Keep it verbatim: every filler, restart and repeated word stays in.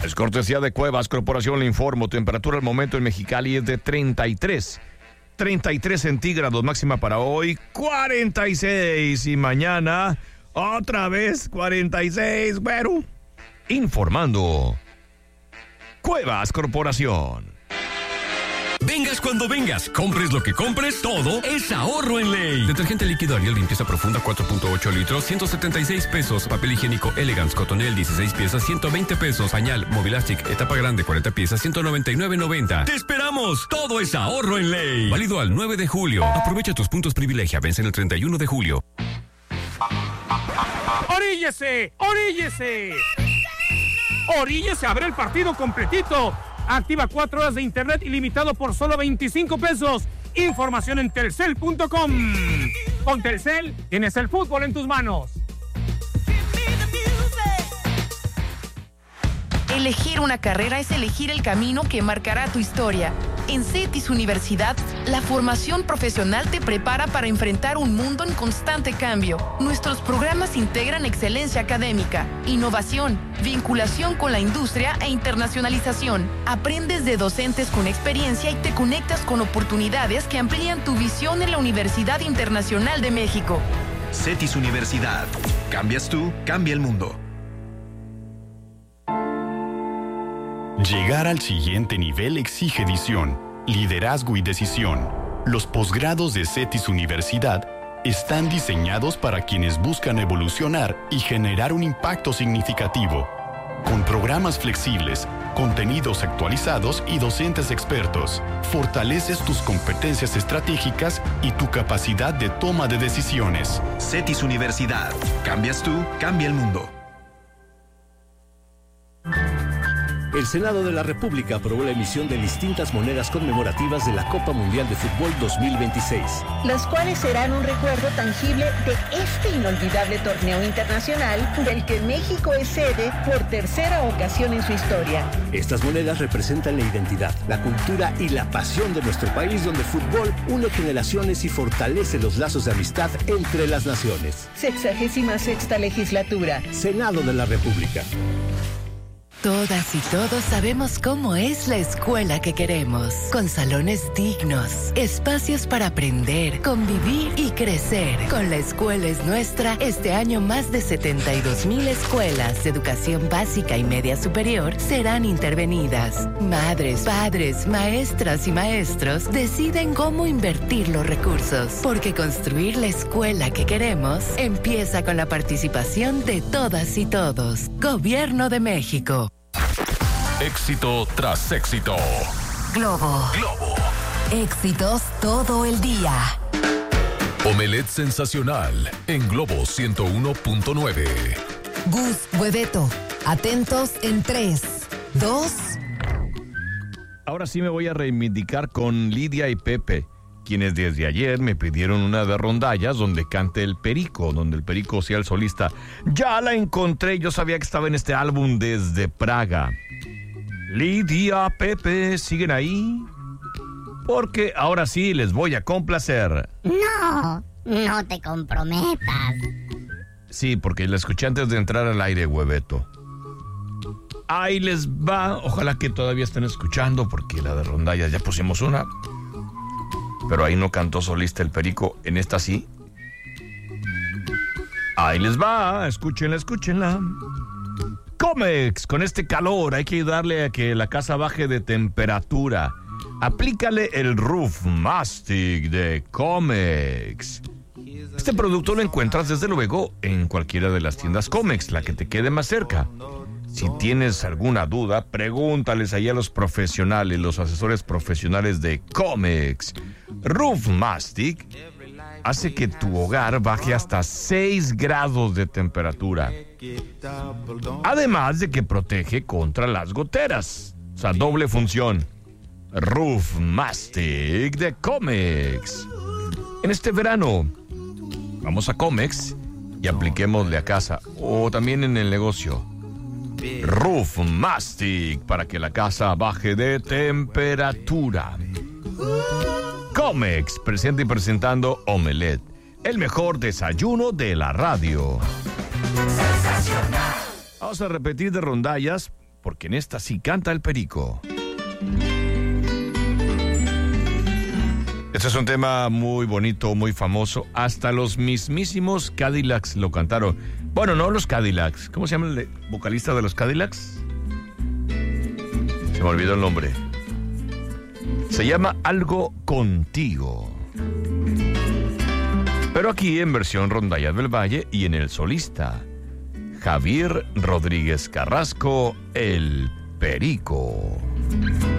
Es cortesía de Cuevas Corporación, le informo. Temperatura al momento en Mexicali es de treinta y tres. treinta y tres centígrados, máxima para hoy, cuarenta y seis. Y mañana, otra vez, cuarenta y seis, güero. Informando. Cuevas Corporación. Vengas cuando vengas, compres lo que compres, todo es ahorro en Ley. Detergente líquido Ariel limpieza profunda cuatro punto ocho litros, ciento setenta y seis pesos. Papel higiénico Elegance Cotonel dieciséis piezas, ciento veinte pesos. Pañal Mobilastic etapa grande cuarenta piezas, ciento noventa y nueve noventa. ¡Te esperamos! Todo es ahorro en Ley. Válido al nueve de julio. Aprovecha tus puntos privilegia, vence el treinta y uno de julio. ¡Oríllese! ¡Oríllese! ¡Oríllese a ver el partido completito! Activa cuatro horas de internet ilimitado por solo veinticinco pesos. Información en telcel punto com. Con Telcel tienes el fútbol en tus manos. Elegir una carrera es elegir el camino que marcará tu historia. En CETIS Universidad, la formación profesional te prepara para enfrentar un mundo en constante cambio. Nuestros programas integran excelencia académica, innovación, vinculación con la industria e internacionalización. Aprendes de docentes con experiencia y te conectas con oportunidades que amplían tu visión en la Universidad Internacional de México. CETIS Universidad. Cambias tú, cambia el mundo. Llegar al siguiente nivel exige visión, liderazgo y decisión. Los posgrados de CETIS Universidad están diseñados para quienes buscan evolucionar y generar un impacto significativo. Con programas flexibles, contenidos actualizados y docentes expertos, fortaleces tus competencias estratégicas y tu capacidad de toma de decisiones. CETIS Universidad. Cambias tú, cambia el mundo. El Senado de la República aprobó la emisión de distintas monedas conmemorativas de la Copa Mundial de Fútbol dos mil veintiséis. Las cuales serán un recuerdo tangible de este inolvidable torneo internacional del que México es sede por tercera ocasión en su historia. Estas monedas representan la identidad, la cultura y la pasión de nuestro país, donde el fútbol une generaciones y fortalece los lazos de amistad entre las naciones. Sexagésima sexta legislatura. Senado de la República. Todas y todos sabemos cómo es la escuela que queremos, con salones dignos, espacios para aprender, convivir y crecer. Con La Escuela es Nuestra, este año más de setenta y dos mil escuelas de educación básica y media superior serán intervenidas. Madres, padres, maestras y maestros deciden cómo invertir los recursos, porque construir la escuela que queremos empieza con la participación de todas y todos. Gobierno de México. Éxito tras éxito. Globo. Globo. Éxitos todo el día. Omelette sensacional en Globo ciento uno punto nueve. Gus, Hueveto, atentos en tres, dos. Ahora sí me voy a reivindicar con Lidia y Pepe, quienes desde ayer me pidieron una de rondallas donde cante el Perico, donde el Perico sea el solista. Ya la encontré, yo sabía que estaba en este álbum desde Praga. Lidia, Pepe, ¿siguen ahí? Porque ahora sí les voy a complacer. No, no te comprometas. Sí, porque la escuché antes de entrar al aire, Hueveto. Ahí les va, ojalá que todavía estén escuchando, porque la de rondallas ya pusimos una. Pero ahí no cantó solista el Perico, en esta sí. Ahí les va, escúchenla, escúchenla. Comex, con este calor hay que ayudarle a que la casa baje de temperatura. Aplícale el Roof Mastic de Comex. Este producto lo encuentras desde luego en cualquiera de las tiendas Comex, la que te quede más cerca. Si tienes alguna duda, pregúntales ahí a los profesionales, los asesores profesionales de Comex. Roof Mastic hace que tu hogar baje hasta seis grados de temperatura. Además de que protege contra las goteras. O sea, doble función. Roof Mastic de Comex. En este verano, vamos a Comex y apliquémosle a casa o también en el negocio. Roof Mastic para que la casa baje de temperatura. Comex, presente y presentando Omelette, el mejor desayuno de la radio. Sensacional. Vamos a repetir de rondallas porque en esta sí canta el perico. Este es un tema muy bonito, muy famoso. Hasta los mismísimos Cadillacs lo cantaron. Bueno, no los Cadillacs. ¿Cómo se llama el vocalista de los Cadillacs? Se me olvidó el nombre. Se llama Algo Contigo. Pero aquí en versión Rondalla del Valle y en el solista Javier Rodríguez Carrasco, el Perico.